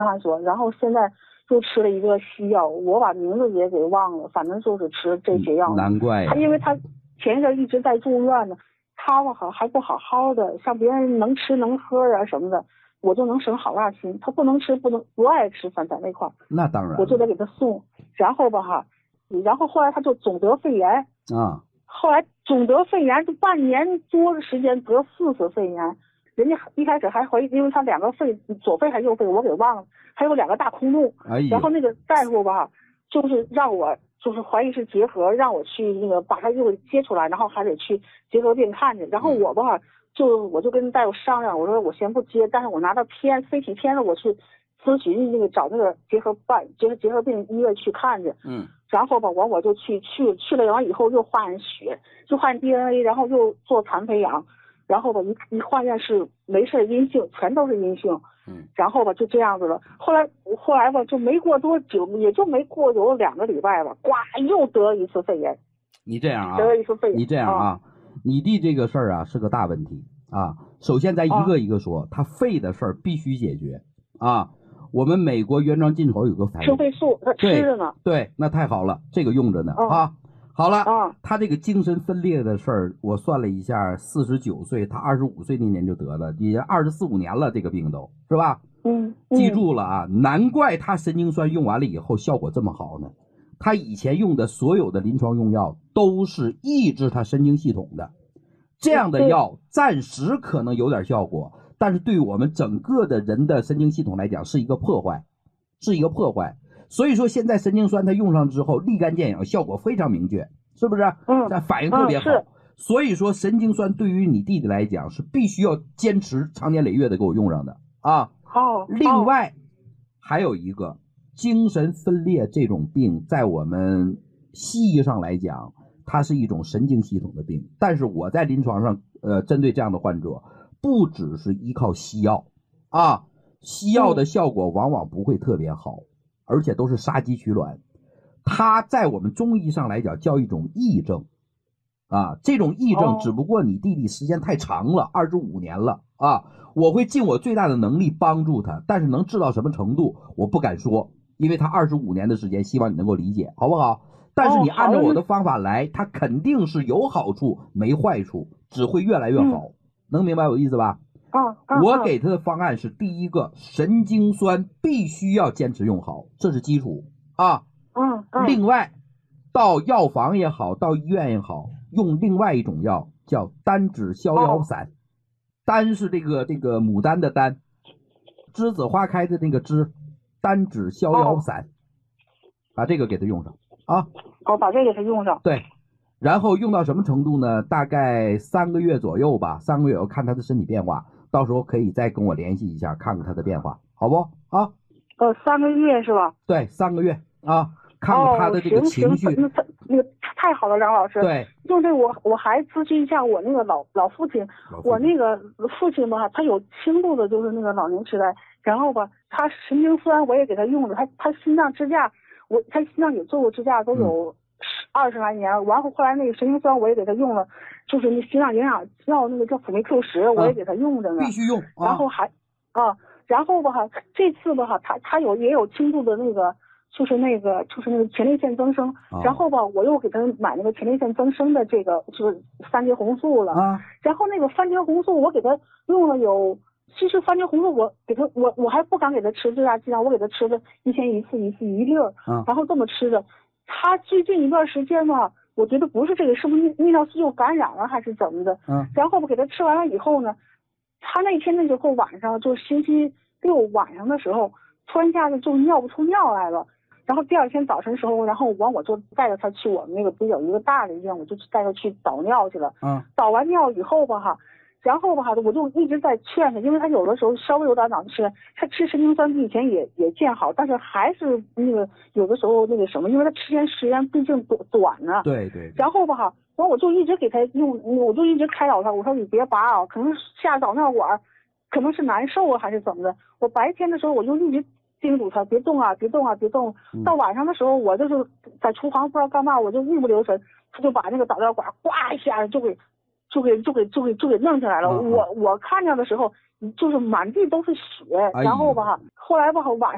探索，然后现在就吃了一个西药，我把名字也给忘了，反正就是吃这些药。 难怪他因为他前一阵一直在住院呢，他吧还不好好的，像别人能吃能喝啊什么的，我就能省好大心。他不能吃不爱吃，反正那块那当然我就得给他送。然后吧然后后来他就总得肺炎啊， 后来总得肺炎就半年多的时间得4次肺炎。人家一开始还怀疑，因为他2个肺，左肺还是右肺我给忘了，还有2个大空洞。然后那个大夫吧，就是让我就是怀疑是结核，让我去那个把他又给接出来，然后还得去结核病看去。然后我吧，我就跟大夫商量，我说我先不接，但是我拿到CT片子我去咨询那个找那个结核病医院去看去。然后吧，我就去了，完以后又化验血，就化验 DNA， 然后又做残培养。然后吧，一化验是没事，阴性，全都是阴性。然后吧就这样子了。后来吧就没过多久，也就没过有2个礼拜吧，呱又得一次肺炎。 你这样啊， 得了一次肺炎。 你这样啊，你弟这个事儿啊是个大问题啊。首先咱一个一个说，他肺的事儿必须解决啊。我们美国原装进口有个生肺素，他吃着呢。 对，那太好了，这个用着呢啊。好了，他这个精神分裂的事儿，我算了一下，49岁，他25岁那年就得了，也24、25年了，这个病都是吧？记住了啊，难怪他神经酸用完了以后效果这么好呢。他以前用的所有的临床用药都是抑制他神经系统的，这样的药暂时可能有点效果，但是对我们整个的人的神经系统来讲是一个破坏，所以说现在神经酸它用上之后立竿见影，效果非常明确，是不是？反应特别好。所以说神经酸对于你弟弟来讲是必须要坚持长年累月的给我用上的啊。另外还有一个精神分裂这种病，在我们西医上来讲，它是一种神经系统的病，但是我在临床上针对这样的患者，不只是依靠西药啊，西药的效果往往不会特别好，而且都是杀鸡取卵。它在我们中医上来讲叫一种癔症啊，这种癔症只不过你弟弟时间太长了，25年了啊。我会尽我最大的能力帮助他，但是能治到什么程度我不敢说，因为他25年的时间，希望你能够理解，好不好？但是你按照我的方法来，他肯定是有好处没坏处，只会越来越好。能明白我的意思吧？我给他的方案是第一个，神经酸必须要坚持用好，这是基础啊。另外到药房也好，到医院也好，用另外一种药叫丹栀逍遥散。丹是这个牡丹的丹，栀子花开的那个栀，丹栀逍遥散，把这个给他用上啊。 把这个给他用上。 对，然后用到什么程度呢？大概3个月左右吧，3个月我看他的身体变化，到时候可以再跟我联系一下，看看他的变化，好不啊 ？3个月是吧？ 对，3个月啊。看看他的这个情绪。 那个太好了，梁老师。 对， 就这我还咨询一下我那个老父亲，我那个父亲吧，他有轻度的就是那个老年痴呆，然后吧，他神经酸我也给他用了，他心脏支架，他心脏也做过支架，都有20来年，完后来那个神经酸我也给他用了，就是那心脏营养药那个叫辅酶 Q10，我也给他用着呢， 必须用。 然后然后吧，这次吧，他也有轻度的那个。就是那个前列腺增生，然后吧，我又给他买那个前列腺增生的这个就是番茄红素了，然后那个番茄红素我给他用了有，其实番茄红素我给他我还不敢给他吃这家剂量，我给他吃的1天1次1粒，然后这么吃的，他最近一段时间吧，我觉得不是这个，是不是泌尿系又感染了还是怎么的？然后给他吃完了以后呢，他那天那时候晚上就是星期六晚上的时候，突然一下子就尿不出尿来了。然后第2天早晨的时候，然后我就带着他去我们那个不有一个大的医院，我就带他去导尿去了。导完尿以后吧然后吧我就一直在劝他，因为他有的时候稍微有点脑子吃，他吃神经酸比以前也见好，但是还是那个有的时候那个什么，因为他时间毕竟短呢。 对。 然后吧我就一直给他用，我就一直开导他，我说你别拔啊，可能下导尿管可能是难受啊还是怎么的。我白天的时候我就一直叮嘱他别动啊，别动啊，别动。到晚上的时候，我就是在厨房不知道干嘛，我就一不留神，他就把那个导尿管呱一下就给弄起来了。我看见的时候，就是满地都是血，然后吧，后来吧晚上。